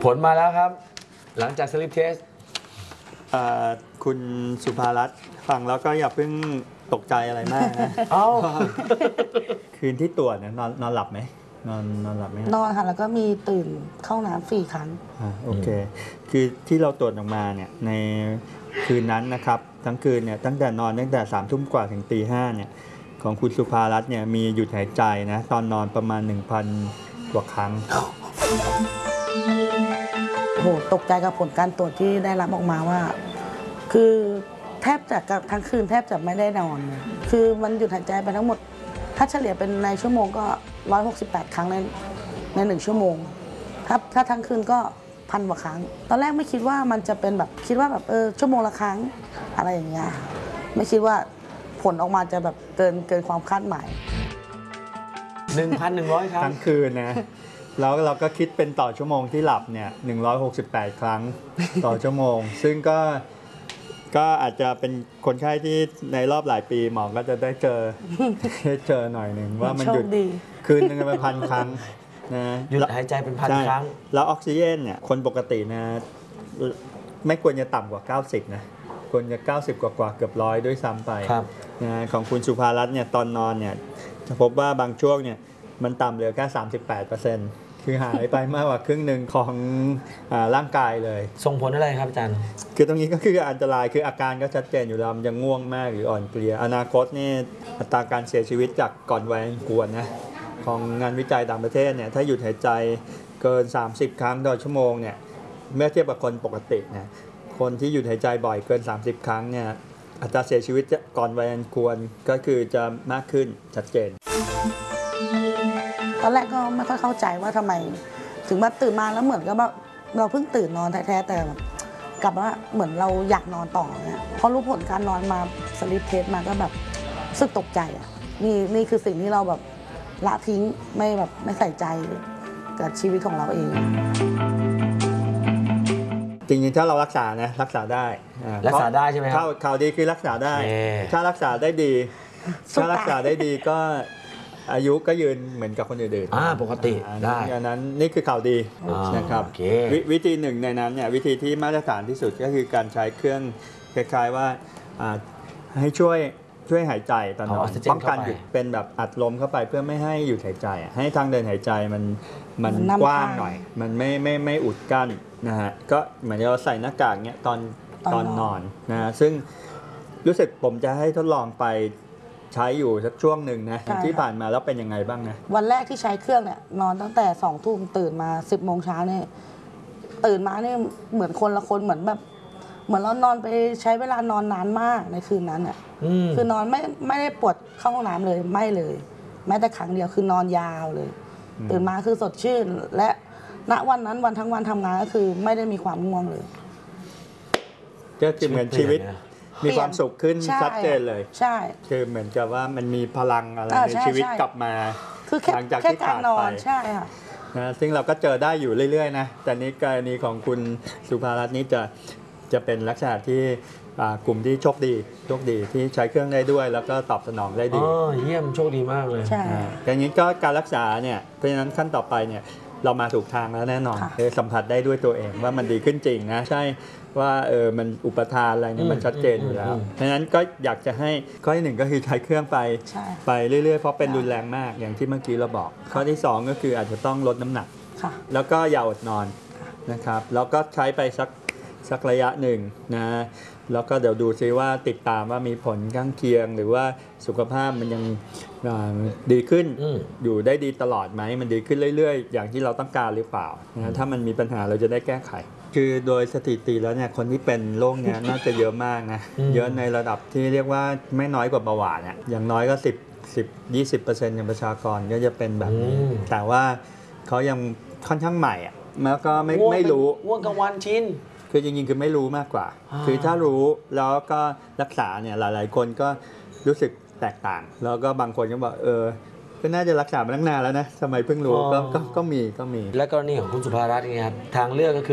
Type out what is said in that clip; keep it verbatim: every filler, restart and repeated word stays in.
ผลมาแล้วครับหลังจากสลิปเทสคุณสุภารัตน์ฟังแล้วก็อย่าเพิ่งตกใจอะไรมากนะเอ้าคืนที่ตรวจเนี่ยนอนนอนหลับไหมนอนนอนหลับไหมนอนค่ะแล้วก็มีตื่นเข้าน้ำสี่ครั้งอ่าโอเคคือที่เราตรวจออกมาเนี่ยในคืนนั้นนะครับทั้งคืนเนี่ยตั้งแต่นอนตั้งแต่สามทุ่มกว่าถึงตีห้าเนี่ยของคุณสุภารัตน์เนี่ยมีหยุดหายใจนะตอนนอนประมาณ หนึ่งพัน กว่าครั้งโอ้โหตกใจกับผลการตรวจที่ได้รับออกมาว่าคือแทบจะทั้งคืนแทบจะไม่ได้นอนคือมันหยุดหายใจไปทั้งหมดถ้าเฉลี่ยเป็นในชั่วโมงก็หนึ่งร้อยหกสิบแปดครั้งในในหนึ่งชั่วโมงถ้าถ้าทั้งคืนก็พันกว่าครั้งตอนแรกไม่คิดว่ามันจะเป็นแบบคิดว่าแบบเออชั่วโมงละครั้งอะไรอย่างเงี้ยไม่คิดว่าผลออกมาจะแบบเกินเกินความคาดหมายหนึ่งพันหนึ่งร้อย ครั้งทั้งคืนนะแล้วเราก็คิดเป็นต่อชั่วโมงที่หลับเนี่ยหนึ่งร้อยหกสิบแปดครั้งต่อชั่วโมงซึ่งก็ก็อาจจะเป็นคนไข้ที่ในรอบหลายปีหมอก็จะได้เจอได้เจอหน่อยหนึ่งว่ามันหยุดคืนนึงเป็นพันครั้งนะหยุดหายใจเป็นพันครั้งแล้วออกซิเจนเนี่ยคนปกตินะไม่ควรจะต่ำกว่าเก้าสิบนะควรจะเก้าสิบกว่าๆเกือบร้อยด้วยซ้ำไปนะของคุณสุภารัตน์เนี่ยตอนนอนเนี่ยจะพบว่าบางช่วงเนี่ยมันต่ำเหลือแค่ สามสิบแปดเปอร์เซ็นต์ คือหายไปมากกว่าครึ่งหนึ่งของร่างกายเลยส่งผลอะไรครับอาจารย์คือตรงนี้ก็คืออันตรายคืออาการก็ชัดเจนอยู่แล้วมันยังง่วงมากหรืออ่อนเพลียอนาคตนี่อัตราการเสียชีวิตจากก่อนวัยอันควรนะของงานวิจัยต่างประเทศเนี่ยถ้าหยุดหายใจเกินสามสิบครั้งต่อชั่วโมงเนี่ยเมื่อเทียบกับคนปกตินะคนที่หยุดหายใจบ่อยเกินสามสิบครั้งเนี่ยอัตราเสียชีวิตก่อนวัยอันควรก็คือจะมากขึ้นชัดเจนตอนแรกก็ไม่ค่อยเข้าใจว่าทำไมถึงมาตื่นมาแล้วเหมือนกับว่าเราเพิ่งตื่นนอนแท้ๆแต่แบบกลับว่าเหมือนเราอยากนอนต่อเนี่ยพอรู้ผลการนอนมาสลิปเทสมาก็แบบรู้สึกตกใจอ่ะนี่นี่คือสิ่งที่เราแบบละทิ้งไม่แบบไม่ใส่ใจกับชีวิตของเราเองจริงๆถ้าเรารักษานะรักษาได้รักษาได้ใช่ไหมครับข่าวดีคือรักษาได้ถ้ารักษาได้ดีถ้ารักษาได้ดีก็อายุก็ยืนเหมือนกับคนอื่นๆอ่าปกติได้ดังนั้นนี่คือข่าวดีนะครับวิธีหนึ่งในนั้นเนี่ยวิธีที่มาตรฐานที่สุดก็คือการใช้เครื่องคล้ายๆว่าให้ช่วยช่วยหายใจตอนนอนป้องกันหยุดเป็นแบบอัดลมเข้าไปเพื่อไม่ให้หยุดหายใจให้ทางเดินหายใจมันมันกว้างหน่อยมันไม่ไม่ไม่อุดกั้นนะฮะก็เหมือนเราใส่หน้ากากเนี้ยตอนตอนนอนนะซึ่งรู้สึกผมจะให้ทดลองไปใช้อยู่สักช่วงหนึ่งนะที่ผ่านมาแล้วเป็นยังไงบ้างนะวันแรกที่ใช้เครื่องเนี่ยนอนตั้งแต่สองทุ่มตื่นมาสิบโมงเช้าเนี่ยตื่นมาเนี่ยเหมือนคนละคนเหมือนแบบเหมือนเรานอนไปใช้เวลานอนนานมากในคืนนั้นอ่ะคือนอนไม่ไม่ได้ปวดเข้าห้องน้ำเลยไม่เลยแม้แต่ครั้งเดียวคือนอนยาวเลยตื่นมาคือสดชื่นและณวันนั้นวันทั้งวันทำงานก็คือไม่ได้มีความง่วงเลยก็คือเหมือนชีวิตมีความสุขขึ้นชัดเจนเลยใช่คือเหมือนกับว่ามันมีพลังอะไรในชีวิตกลับมาหลังจากที่ขาดไปใช่ค่ะนะซึ่งเราก็เจอได้อยู่เรื่อยๆนะแต่นี้กรณีของคุณสุภารัตน์นี้จะจะเป็นลักษณะที่กลุ่มที่โชคดีโชคดีที่ใช้เครื่องได้ด้วยแล้วก็ตอบสนองได้ดีอ๋อเยี่ยมโชคดีมากเลยใช่อย่างนี้ก็การรักษาเนี่ยเพราะฉะนั้นขั้นต่อไปเนี่ยเรามาถูกทางแล้วแน่นอนสัมผัสได้ด้วยตัวเองว่ามันดีขึ้นจริงนะใช่ว่าเออมันอุปทานอะไรนี่มันชัดเจนอยู่แล้วเพราะฉะนั้นก็อยากจะให้ข้อที่หนึ่งก็คือใช้เครื่องไปไปเรื่อยๆเพราะเป็นรุนแรงมากอย่างที่เมื่อกี้เราบอกข้อที่สองก็คืออาจจะต้องลดน้ำหนักแล้วก็อย่าอดนอนนะครับแล้วก็ใช้ไปสักสักระยะหนึ่งนะแล้วก็เดี๋ยวดูซิว่าติดตามว่ามีผลข้างเคียงหรือว่าสุขภาพมันยังดีขึ้นอยู่ได้ดีตลอดไหมมันดีขึ้นเรื่อยๆอย่างที่เราต้องการหรือเปล่านะถ้ามันมีปัญหาเราจะได้แก้ไขคือโดยสถิติแล้วเนี่ยคนที่เป็นโรคนี้น่าจะเยอะมากนะเยอะในระดับที่เรียกว่าไม่น้อยกว่าเบาหวานเนี่ยอย่างน้อยก็สิบ สิบ ยี่สิบเปอร์เซ็นต์ของประชากรก็จะเป็นแบบนี้แต่ว่าเขายังค่อนข้างใหม่อ่ะแล้วก็ไม่ไม่รู้ง่วงกลางวันชินคือจริงๆคือไม่รู้มากกว่าคือถ้ารู้แล้วก็รักษาเนี่ยหลายๆคนก็รู้สึกแตกต่างแล้วก็บางคนก็บอกเออก็น่าจะรักษามาตั้งนานแล้วนะทำไมเพิ่งรู้ก็ก็มีก็มีและกรณีของคุณสุภารัตน์เนี่ยครับทางเลือกก็คือ